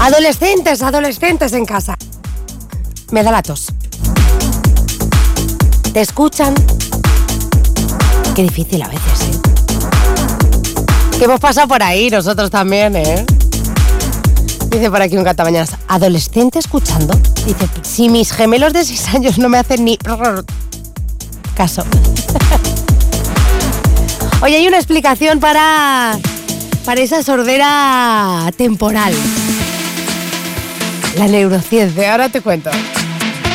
Adolescentes en casa. Me da la tos. ¿Te escuchan? Qué difícil a veces, ¿eh? Que hemos pasado por ahí nosotros también, ¿eh? Dice por aquí un cantamañanas, ¿adolescente escuchando? Dice, si mis gemelos de 6 años no me hacen ni caso. Oye, hay una explicación para esa sordera temporal. La neurociencia, ahora te cuento.